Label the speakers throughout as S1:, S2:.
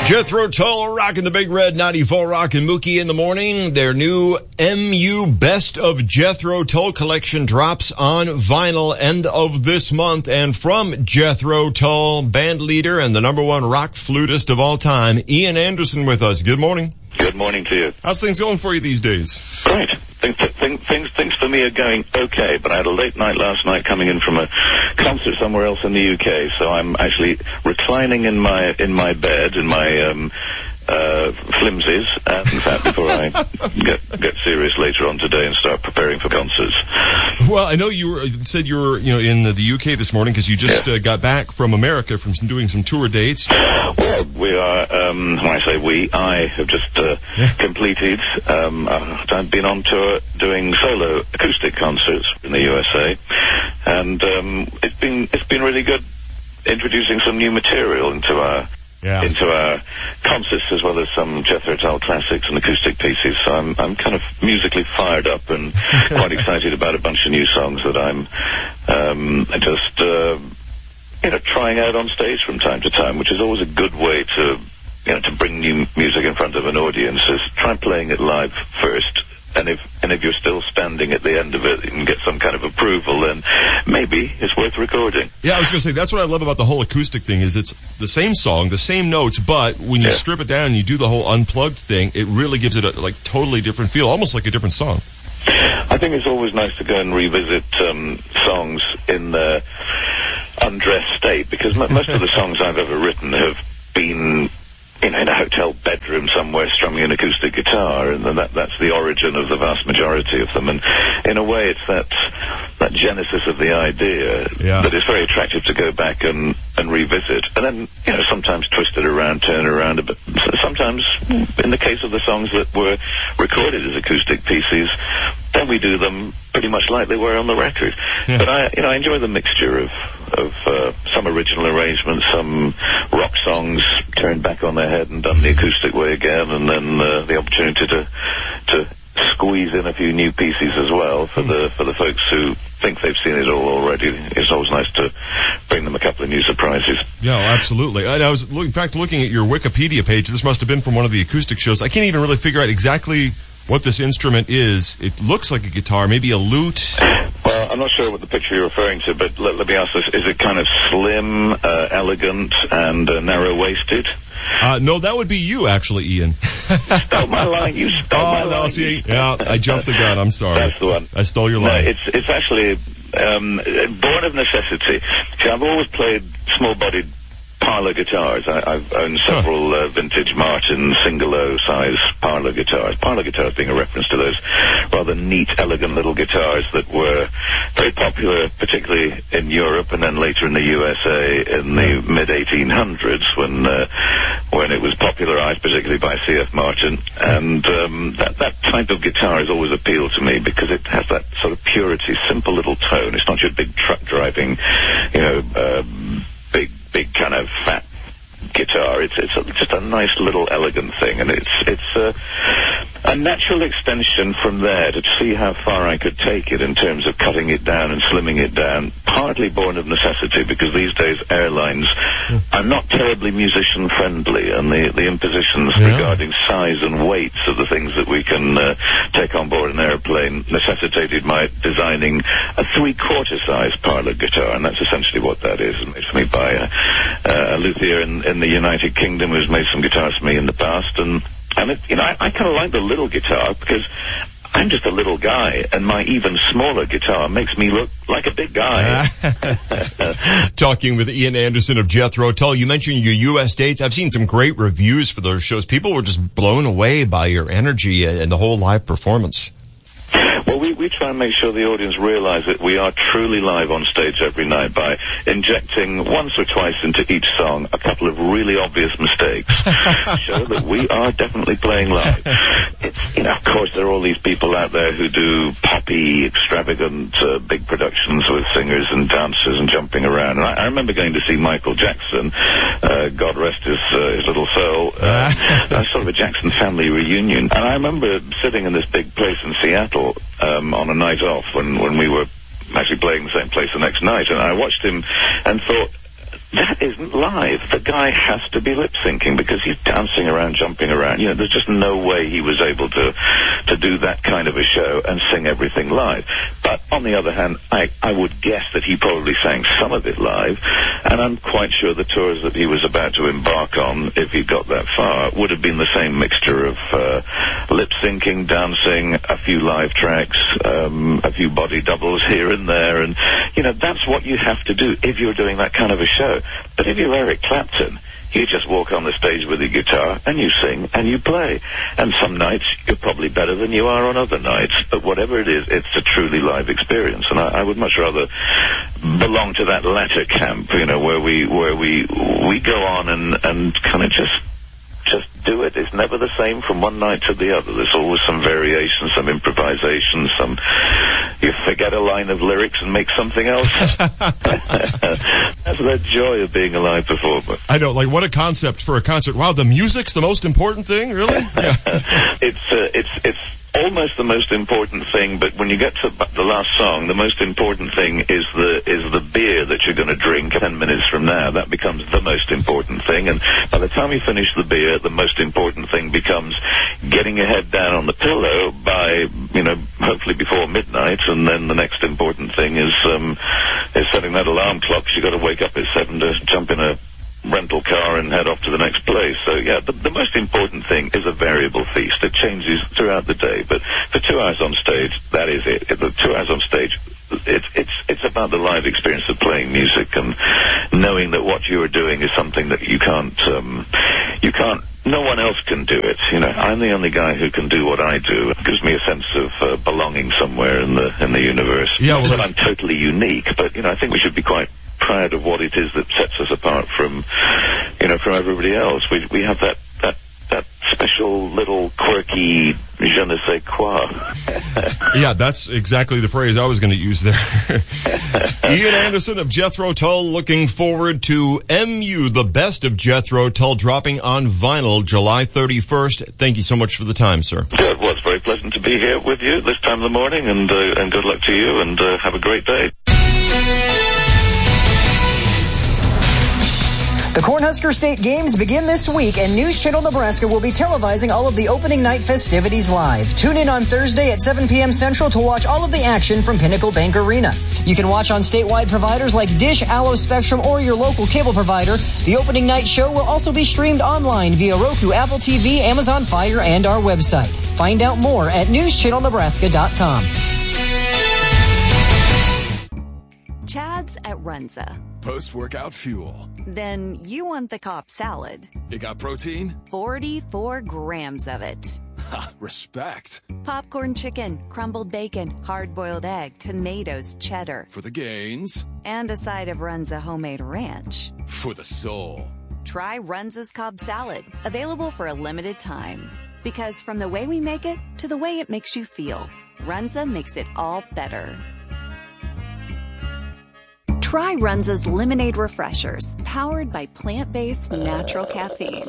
S1: Jethro Tull rocking the Big Red 94 Rock and Mookie in the morning. Their new MU Best of Jethro Tull collection drops on vinyl end of this month. And from Jethro Tull, band leader and the #1 rock flutist of all time, Ian Anderson with us. Good morning.
S2: Good morning to you.
S1: How's things going for you these days?
S2: Great. Things for me are going okay, but I had a late night last night coming in from a concert somewhere else in the UK, so I'm actually reclining in my bed, in my flimsies, in fact, before I get serious later on today and start preparing for concerts.
S1: Well, I know you said you were in the UK this morning because you just got back from America from doing some tour dates.
S2: Well, we are, when I say we, I have just completed, I've been on tour doing solo acoustic concerts in the USA, and it's been really good introducing some new material into our concerts, as well as some Jethro Tull classics and acoustic pieces. So I'm kind of musically fired up and quite excited about a bunch of new songs that I'm just trying out on stage from time to time, which is always a good way to bring new music in front of an audience. Is try playing it live first. And if you're still standing at the end of it and get some kind of approval, then maybe it's worth recording.
S1: Yeah, I was going to say, that's what I love about the whole acoustic thing, is it's the same song, the same notes, but when you strip it down and you do the whole unplugged thing, it really gives it a totally different feel, almost like a different song.
S2: I think it's always nice to go and revisit songs in the undressed state, because most of the songs I've ever written have been in a hotel bedroom somewhere strumming an acoustic guitar, and that's the origin of the vast majority of them. And in a way, it's that genesis of the idea that is very attractive to go back and revisit. And then, sometimes twist it around, turn it around a bit. Sometimes, in the case of the songs that were recorded as acoustic pieces, then we do them pretty much like they were on the record. Yeah. But I enjoy the mixture of some original arrangements, some rock songs turned back on their head and done the acoustic way again, and then the opportunity to squeeze in a few new pieces as well for the folks who think they've seen it all already. It's always nice to bring them a couple of new surprises. Yeah, absolutely. And I was looking at your Wikipedia page. This must have been from one of the acoustic shows. I can't even really figure out exactly what this instrument is. It looks like a guitar, maybe a lute. Well, I'm not sure what the picture you're referring to, but let me ask this. Is it kind of slim, elegant, and narrow-waisted? No, that would be you, actually, Ian. You stole my line. You stole my line. See, I jumped the gun. I'm sorry. That's the one. I stole your line. No, it's actually born of necessity. See, I've always played small-bodied parlor guitars. I've owned several vintage Martin single-O size parlor guitars. Parlor guitars being a reference to those rather neat, elegant little guitars that were very popular, particularly in Europe and then later in the USA in the mid-1800s when it was popularized, particularly by C.F. Martin. And that type of guitar has always appealed to me because it has that sort of purity, simple little tone. It's not your big truck driving, big kind of fat guitar. It's just a nice little elegant thing, and it's a natural extension from there to see how far I could take it in terms of cutting it down and slimming it down. Partly born of necessity, because these days airlines are not terribly musician friendly, and the impositions regarding size and weights of the things that we can take on board an airplane necessitated my designing a 3/4 size parlor guitar, and that's essentially what that is. It's made for me by a luthier in the United Kingdom who's made some guitars for me in the past, and I kind of like the little guitar because I'm just a little guy, and my even smaller guitar makes me look like a big guy. Talking with Ian Anderson of Jethro Tull. You mentioned your U.S. dates. I've seen some great reviews for those shows. People were just blown away by your energy and the whole live performance. Well, we try and make sure the audience realize that we are truly live on stage every night by injecting once or twice into each song a couple of really obvious mistakes. Show that we are definitely playing live. It's, of course, there are all these people out there who do poppy, extravagant, big productions with singers and dancers and jumping around. And I remember going to see Michael Jackson, God rest his little soul, sort of a Jackson family reunion. And I remember sitting in this big place in Seattle on a night off when we were actually playing the same place the next night, and I watched him and thought, that isn't live. The guy has to be lip syncing because he's dancing around, jumping around. You know, there's just no way he was able to do that kind of a show and sing everything live. But on the other hand, I would guess that he probably sang some of it live, and I'm quite sure the tours that he was about to embark on, if he got that far, would have been the same mixture of lip syncing, dancing, a few live tracks, a few body doubles here and there, and you know, that's what you have to do if you're doing that kind of a show. But if you're Eric Clapton, you just walk on the stage with a guitar and you sing and you play. And some nights you're probably better than you are on other nights. But whatever it is, it's a truly live experience. And I would much rather belong to that latter camp, you know, where we go on and kind of just do it. It's never the same from one night to the other. There's always some variation, some improvisation, you forget a line of lyrics and make something else. That's the joy of being a live performer.
S3: I know, like, what a concept for a concert. Wow, the music's the most important thing, really? Yeah.
S2: It's almost the most important thing, but when you get to the last song, the most important thing is the beer that you're going to drink 10 minutes from now. That becomes the most important thing, and by the time you finish the beer, the most important thing becomes getting your head down on the pillow by, you know, hopefully before midnight, and then the next important thing is setting that alarm clock, 'cause you got to wake up at 7 to jump in a rental car and head off to the next place. So yeah, the most important thing is a variable feast. It changes throughout the day, but for 2 hours on stage, that is it. The 2 hours on stage, it's about the live experience of playing music and knowing that what you are doing is something that you can't, no one else can do it. You know, I'm the only guy who can do what I do. It gives me a sense of belonging somewhere in the universe.
S3: Yeah, well,
S2: I'm totally unique, but you know, I think we should be quite proud of what it is that sets us apart from everybody else. We have that special little quirky je ne sais quoi.
S3: Yeah, that's exactly the phrase I was going to use there. Ian Anderson of Jethro Tull, looking forward to MU, the best of Jethro Tull, dropping on vinyl July 31st. Thank you so much for the time, sir.
S2: Good. Well, it's very pleasant to be here with you this time of the morning, and good luck to you, and have a great day.
S4: The Cornhusker State Games begin this week, and News Channel Nebraska will be televising all of the opening night festivities live. Tune in on Thursday at 7 p.m. Central to watch all of the action from Pinnacle Bank Arena. You can watch on statewide providers like Dish, Allo, Spectrum, or your local cable provider. The opening night show will also be streamed online via Roku, Apple TV, Amazon Fire, and our website. Find out more at newschannelnebraska.com.
S5: Chad's at Runza.
S6: Post-workout fuel.
S5: Then you want the Cobb salad.
S6: It got protein?
S5: 44 grams of it.
S6: Ha, respect.
S5: Popcorn chicken, crumbled bacon, hard-boiled egg, tomatoes, cheddar.
S6: For the gains.
S5: And a side of Runza homemade ranch.
S6: For the soul.
S5: Try Runza's Cobb salad. Available for a limited time. Because from the way we make it to the way it makes you feel, Runza makes it all better. Try Runza's Lemonade Refreshers, powered by plant-based natural caffeine.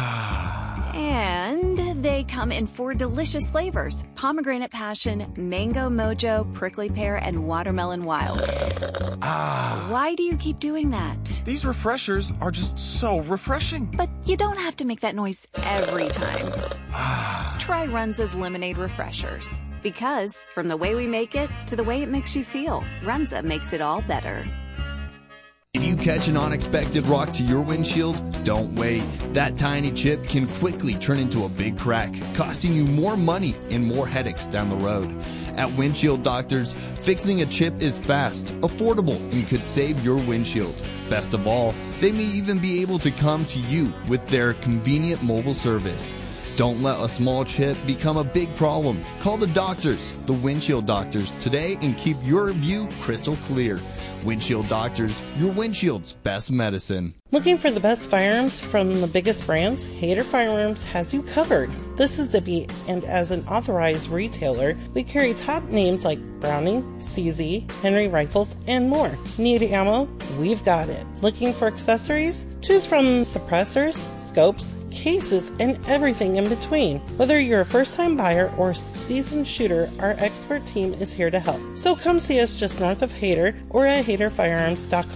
S5: And they come in 4 delicious flavors: pomegranate passion, mango mojo, prickly pear, and watermelon wild. Why do you keep doing that?
S6: These refreshers are just so refreshing.
S5: But you don't have to make that noise every time. Try Runza's Lemonade Refreshers. Because from the way we make it to the way it makes you feel, Runza makes it all better.
S7: If you catch an unexpected rock to your windshield, don't wait. That tiny chip can quickly turn into a big crack, costing you more money and more headaches down the road. At Windshield Doctors, fixing a chip is fast, affordable, and could save your windshield. Best of all, they may even be able to come to you with their convenient mobile service. Don't let a small chip become a big problem. Call the doctors, the Windshield Doctors, today and keep your view crystal clear. Windshield Doctors, your windshield's best medicine.
S8: Looking for the best firearms from the biggest brands? Hayter Firearms has you covered. This is Zippy, and as an authorized retailer, we carry top names like Browning, CZ, Henry Rifles, and more. Need ammo? We've got it. Looking for accessories? Choose from suppressors, scopes, cases, and everything in between. Whether you're a first-time buyer or seasoned shooter, our expert team is here to help. So come see us just north of Hayter or at HayterFirearms.com.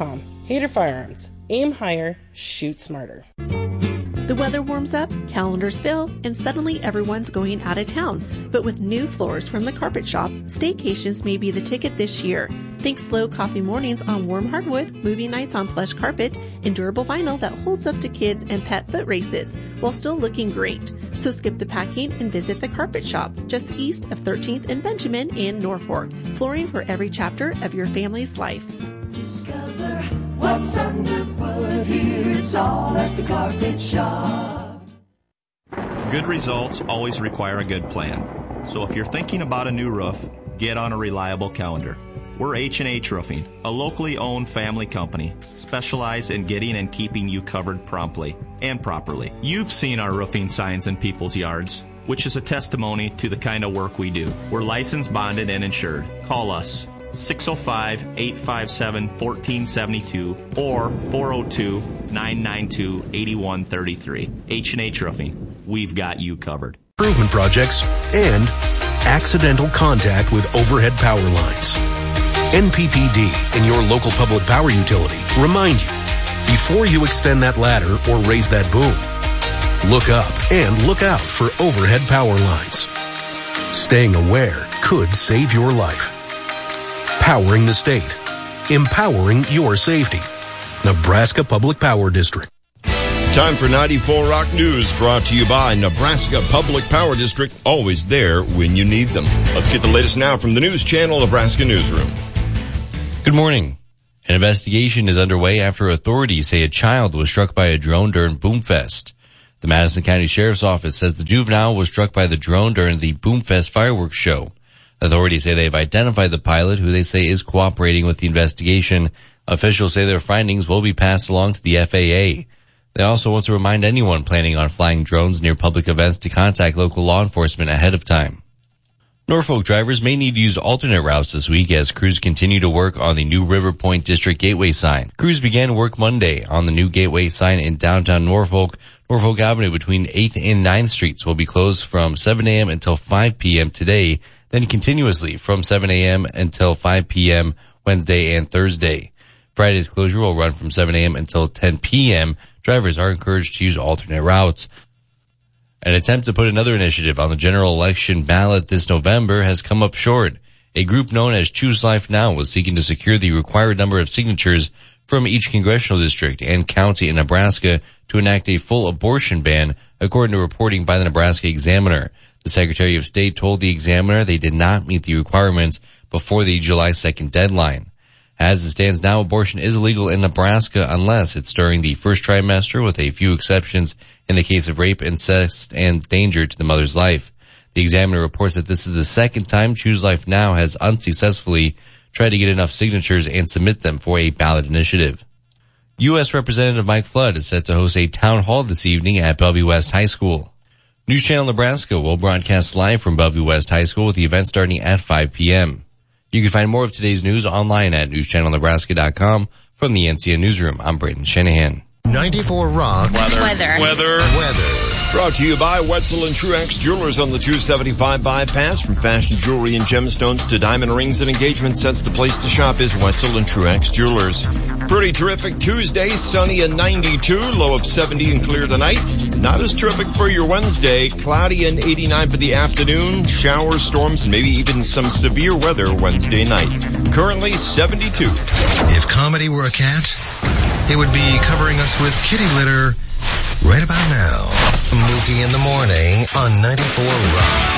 S8: Hader Firearms. Aim higher, shoot smarter.
S9: The weather warms up, calendars fill, and suddenly everyone's going out of town. But with new floors from the Carpet Shop, staycations may be the ticket this year. Think slow coffee mornings on warm hardwood, movie nights on plush carpet, and durable vinyl that holds up to kids and pet foot races, while still looking great. So skip the packing and visit the Carpet Shop, just east of 13th and Benjamin in Norfolk. Flooring for every chapter of your family's life.
S10: Discover what's underfoot here. It's all at the Carpet Shop.
S11: Good results always require a good plan. So if you're thinking about a new roof, get on a reliable calendar. We're H&H Roofing, a locally owned family company, specialized in getting and keeping you covered promptly and properly. You've seen our roofing signs in people's yards, which is a testimony to the kind of work we do. We're licensed, bonded, and insured. Call us 605-857-1472 or 402-992-8133. H&H Roofing. We've got you covered.
S12: Improvement projects and accidental contact with overhead power lines. NPPD and your local public power utility remind you, before you extend that ladder or raise that boom, look up and look out for overhead power lines. Staying aware could save your life. Powering the state. Empowering your safety. Nebraska Public Power District.
S1: Time for 94 Rock News, brought to you by Nebraska Public Power District, always there when you need them. Let's get the latest now from the News Channel Nebraska Newsroom.
S13: Good morning. An investigation is underway after authorities say a child was struck by a drone during Boomfest. The Madison County Sheriff's Office says the juvenile was struck by the drone during the Boomfest fireworks show. Authorities say they've identified the pilot, who they say is cooperating with the investigation. Officials say their findings will be passed along to the FAA. They also want to remind anyone planning on flying drones near public events to contact local law enforcement ahead of time. Norfolk drivers may need to use alternate routes this week as crews continue to work on the new River Point District Gateway sign. Crews began work Monday on the new gateway sign in downtown Norfolk. Norfolk Avenue between 8th and 9th Streets will be closed from 7 a.m. until 5 p.m. today, then continuously from 7 a.m. until 5 p.m. Wednesday and Thursday. Friday's closure will run from 7 a.m. until 10 p.m. Drivers are encouraged to use alternate routes. An attempt to put another initiative on the general election ballot this November has come up short. A group known as Choose Life Now was seeking to secure the required number of signatures from each congressional district and county in Nebraska to enact a full abortion ban, according to reporting by the Nebraska Examiner. The Secretary of State told the Examiner they did not meet the requirements before the July 2nd deadline. As it stands now, abortion is illegal in Nebraska unless it's during the first trimester, with a few exceptions in the case of rape, incest, and danger to the mother's life. The Examiner reports that this is the second time Choose Life Now has unsuccessfully tried to get enough signatures and submit them for a ballot initiative. U.S. Representative Mike Flood is set to host a town hall this evening at Bellevue West High School. News Channel Nebraska will broadcast live from Bellevue West High School with the event starting at 5 p.m. You can find more of today's news online at newschannelnebraska.com. From the NCN Newsroom, I'm Braden Shanahan.
S14: 94 Rock.
S1: Weather. Brought to you by Wetzel and Truax Jewelers on the 275 bypass. From fashion jewelry and gemstones to diamond rings and engagement sets, the place to shop is Wetzel and Truax Jewelers. Pretty terrific Tuesday, sunny and 92, low of 70 and clear tonight. Not as terrific for your Wednesday, cloudy and 89 for the afternoon, showers, storms, and maybe even some severe weather Wednesday night. Currently 72.
S14: If comedy were a cat, it would be covering us with kitty litter right about now. Mookie in the morning on 94 Rock.